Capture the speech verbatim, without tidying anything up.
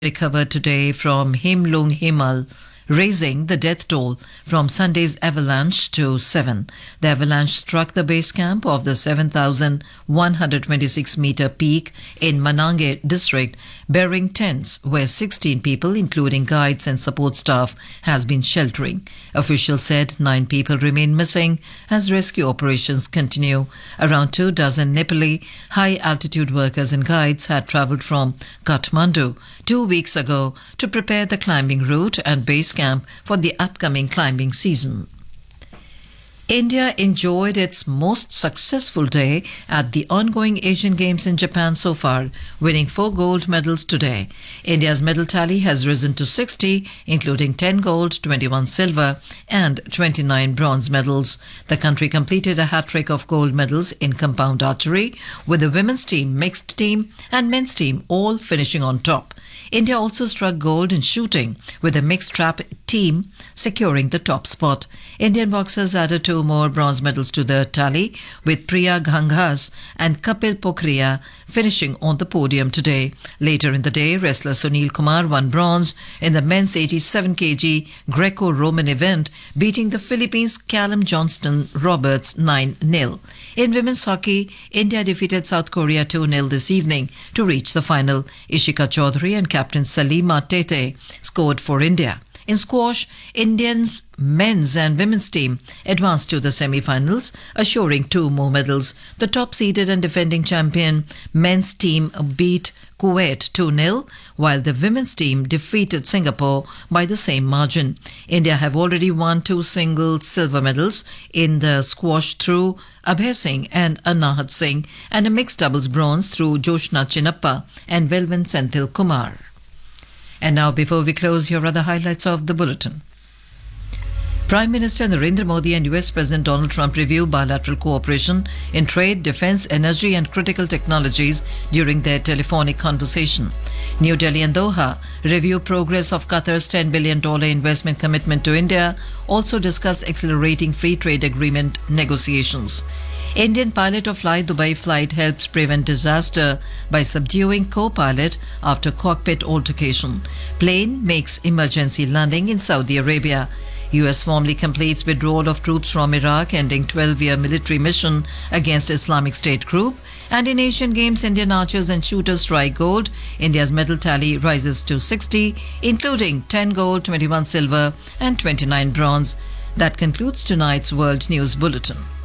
recovered today from Himlung Himal, raising the death toll from Sunday's avalanche to seven. The avalanche struck the base camp of the seven thousand one hundred twenty-six meter peak in Manange district, bearing tents where sixteen people, including guides and support staff, has been sheltering. Officials said nine people remain missing as rescue operations continue. Around two dozen Nepali high-altitude workers and guides had travelled from Kathmandu two weeks ago to prepare the climbing route and base camp for the upcoming climbing season. India enjoyed its most successful day at the ongoing Asian Games in Japan so far, winning four gold medals today. India's medal tally has risen to sixty, including ten gold, twenty-one silver and twenty-nine bronze medals. The country completed a hat-trick of gold medals in compound archery, with the women's team, mixed team and men's team all finishing on top. India also struck gold in shooting, with the mixed trap team securing the top spot. Indian boxers added two more bronze medals to the tally, with Priya Ghanghas and Kapil Pokhriya finishing on the podium today. Later in the day, wrestler Sunil Kumar won bronze in the men's eighty-seven kilogram Greco-Roman event, beating the Philippines' Callum Johnston Roberts nine nil. In women's hockey, India defeated South Korea two nil this evening to reach the final. Ishika Chaudhary and captain Salima Tete scored for India. In squash, Indians' men's and women's team advanced to the semi-finals, assuring two more medals. The top-seeded and defending champion men's team beat Kuwait two nil, while the women's team defeated Singapore by the same margin. India have already won two single silver medals in the squash through Abhay Singh and Anahat Singh, and a mixed doubles bronze through Joshna Chinnappa and Velvin Senthil Kumar. And now, before we close, here are the highlights of the bulletin. Prime Minister Narendra Modi and U S President Donald Trump review bilateral cooperation in trade, defense, energy and critical technologies during their telephonic conversation. New Delhi and Doha review progress of Qatar's ten billion dollars investment commitment to India, also discuss accelerating free trade agreement negotiations. Indian pilot of Fly Dubai flight helps prevent disaster by subduing co-pilot after cockpit altercation. Plane makes emergency landing in Saudi Arabia. U S formally completes withdrawal of troops from Iraq, ending twelve-year military mission against Islamic State group. And in Asian Games, Indian archers and shooters strike gold. India's medal tally rises to sixty, including ten gold, twenty-one silver and twenty-nine bronze. That concludes tonight's World News Bulletin.